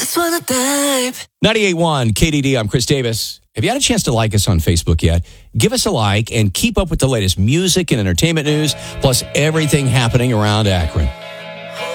just wanna dive. 98.1 KDD, I'm Chris Davis. Have you had a chance to like us on Facebook yet? Give us a like and keep up with the latest music and entertainment news, plus everything happening around Akron.